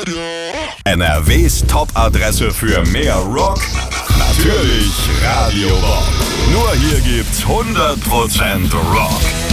NRWs Top-Adresse für mehr Rock? Natürlich Radio Bob. Nur hier gibt's 100% Rock.